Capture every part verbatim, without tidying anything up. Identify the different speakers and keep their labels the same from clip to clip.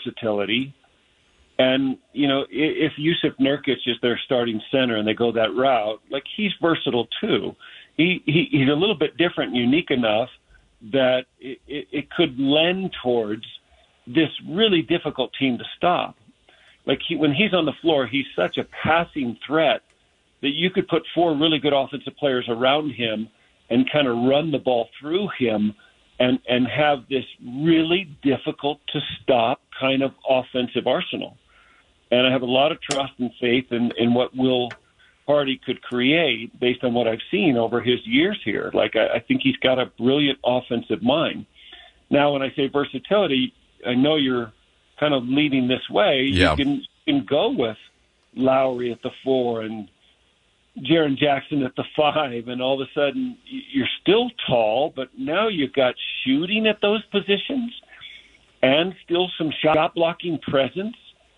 Speaker 1: versatility. And, you know, if Jusuf Nurkic is their starting center and they go that route, like, he's versatile too. He, he He's a little bit different and unique enough that it, it, it could lend towards this really difficult team to stop. Like, he, when he's on the floor, he's such a passing threat that you could put four really good offensive players around him and kind of run the ball through him and, and have this really difficult to stop kind of offensive arsenal. And I have a lot of trust and faith in, in what Will Hardy could create based on what I've seen over his years here. Like, I, I think he's got a brilliant offensive mind. Now, when I say versatility, I know you're kind of leading this way.
Speaker 2: Yeah.
Speaker 1: You can, you can go with Lowry at the four and Jaren Jackson at the five, and all of a sudden you're still tall, but now you've got shooting at those positions and still some shot blocking presence.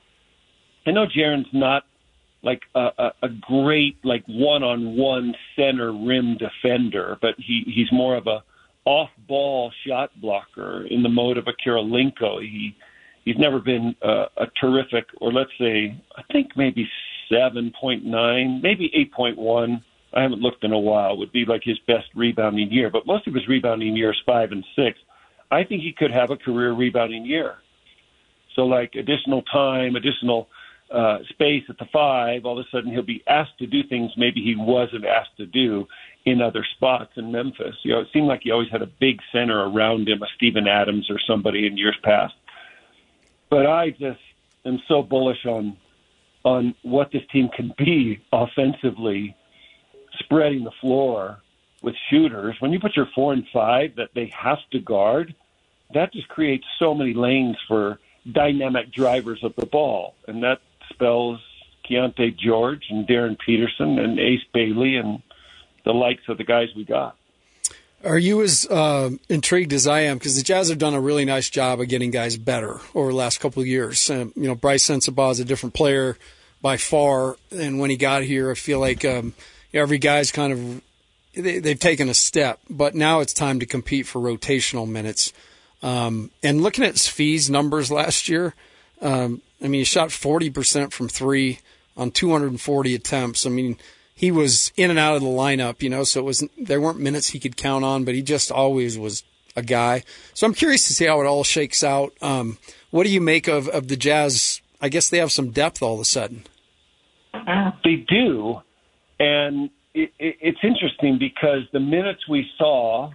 Speaker 1: I know Jaren's not like a, a, a great like one-on-one center rim defender, but he, he's more of a off-ball shot blocker in the mode of a Kirilenko. He he's never been uh, a terrific, or let's say, I think maybe seven point nine, maybe eight point one. I haven't looked in a while. Would be like his best rebounding year, but most of his rebounding years five and six. I think he could have a career rebounding year. So like additional time, additional uh, space at the five, all of a sudden he'll be asked to do things maybe he wasn't asked to do in other spots in Memphis. You know, it seemed like he always had a big center around him, a Steven Adams or somebody in years past. But I just am so bullish on on what this team can be offensively, spreading the floor with shooters. When you put your four and five that they have to guard, that just creates so many lanes for dynamic drivers of the ball. And that spells Keontae George and Darren Peterson and Ace Bailey and the likes of the guys we got.
Speaker 3: Are you as uh, intrigued as I am? Because the Jazz have done a really nice job of getting guys better over the last couple of years. Um, you know, Bryce Sensabaugh is a different player by far. And when he got here, I feel like um, every guy's kind of they, they've taken a step. But now it's time to compete for rotational minutes. Um, and looking at Svi's numbers last year, um, I mean, he shot forty percent from three on two hundred forty attempts. I mean, he was in and out of the lineup, you know, so it was there weren't minutes he could count on, but he just always was a guy. So I'm curious to see how it all shakes out. Um, what do you make of, of the Jazz? I guess they have some depth all of a sudden.
Speaker 1: They do, and it, it, it's interesting because the minutes we saw,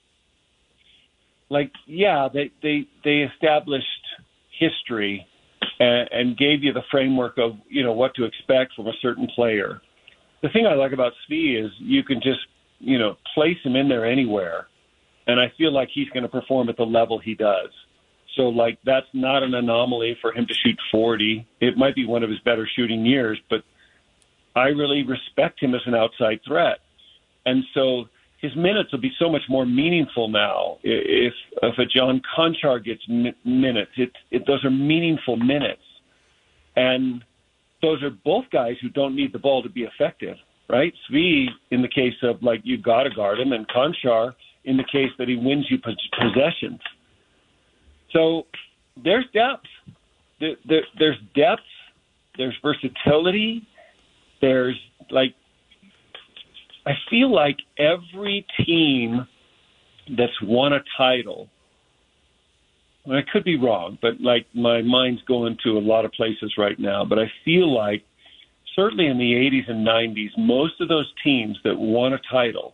Speaker 1: like, yeah, they, they, they established history and, and gave you the framework of, you know, what to expect from a certain player. The thing I like about Svi is you can just, you know, place him in there anywhere, and I feel like he's going to perform at the level he does. So, like, that's not an anomaly for him to shoot forty. It might be one of his better shooting years, but I really respect him as an outside threat. And so his minutes will be so much more meaningful now. If if a John Konchar gets mi- minutes, it, it, those are meaningful minutes. And those are both guys who don't need the ball to be effective, right? Svi, in the case of, like, you got to guard him, and Konchar in the case that he wins you possessions. So there's depth. There, there, there's depth. There's versatility. There's, like, I feel like every team that's won a title, and I could be wrong, but, like, my mind's going to a lot of places right now, but I feel like certainly in the eighties and nineties, most of those teams that won a title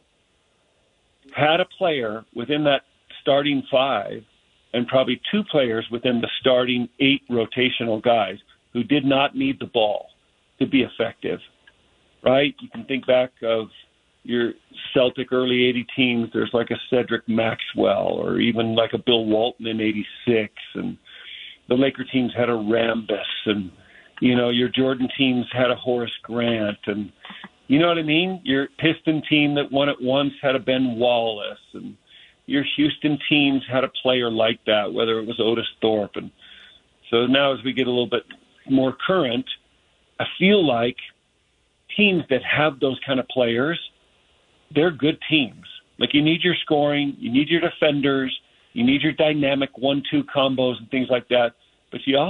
Speaker 1: had a player within that starting five and probably two players within the starting eight rotational guys who did not need the ball to be effective, right? You can think back of your Celtic early eighty teams. There's like a Cedric Maxwell or even like a Bill Walton in eighty-six. And the Laker teams had a Rambis. And, you know, your Jordan teams had a Horace Grant. And, you know what I mean? Your Piston team that won it once had a Ben Wallace. And your Houston teams had a player like that, whether it was Otis Thorpe. And so now as we get a little bit more current, I feel like teams that have those kind of players, they're good teams. Like, you need your scoring, you need your defenders, you need your dynamic one two combos and things like that, but you